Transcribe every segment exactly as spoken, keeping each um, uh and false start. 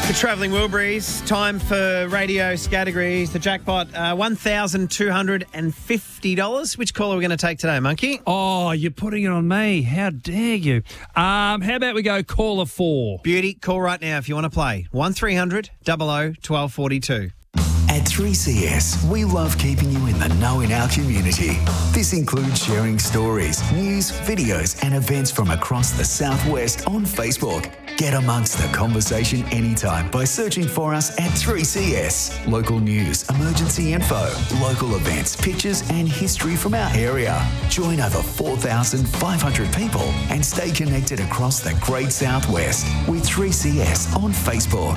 The Travelling Wilburys, time for radio categories. The jackpot, uh, one thousand two hundred fifty dollars. Which caller are we going to take today, Monkey? Oh, you're putting it on me. How dare you? Um, how about we go caller four? Beauty, call right now if you want to play. one three hundred, double oh, twelve forty-two. At three C S, we love keeping you in the know in our community. This includes sharing stories, news, videos and events from across the Southwest on Facebook. Get amongst the conversation anytime by searching for us at three C S. Local news, emergency info, local events, pictures and history from our area. Join over four thousand five hundred people and stay connected across the Great Southwest with three C S on Facebook.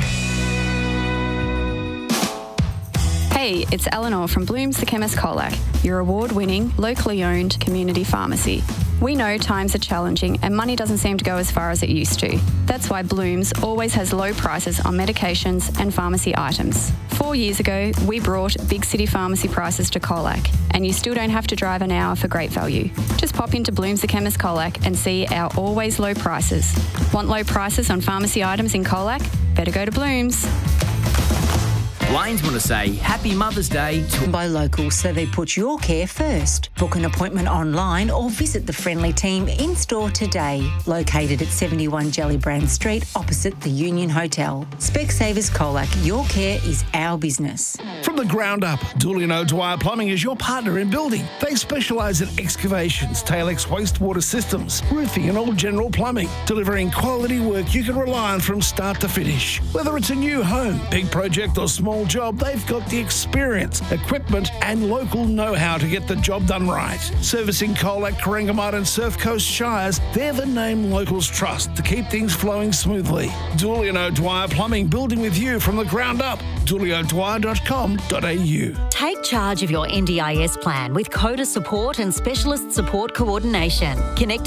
Hey, it's Eleanor from Blooms The Chemist Colac, your award-winning, locally owned community pharmacy. We know times are challenging and money doesn't seem to go as far as it used to. That's why Blooms always has low prices on medications and pharmacy items. Four years ago, we brought big city pharmacy prices to Colac, and you still don't have to drive an hour for great value. Just pop into Blooms The Chemist Colac and see our always low prices. Want low prices on pharmacy items in Colac? Better go to Blooms. Blaine's want to say Happy Mother's Day to... By locals, so they put your care first. Book an appointment online or visit the friendly team in-store today. Located at seventy-one Jellybrand Street, opposite the Union Hotel. Specsavers Colac, your care is our business. From the ground up, Dooley and O'Dwyer Plumbing is your partner in building. They specialise in excavations, Tail-X wastewater systems, roofing and all general plumbing, delivering quality work you can rely on from start to finish. Whether it's a new home, big project or small job, they've got the experience, equipment and local know-how to get the job done right. Servicing Colac, Corangamite and Surf Coast Shires, they're the name locals trust to keep things flowing smoothly. Dooley and O'Dwyer Plumbing, building with you from the ground up. dooley o'dwyer dot com dot a u. Take charge of your N D I S plan with CODA support and specialist support coordination. Connect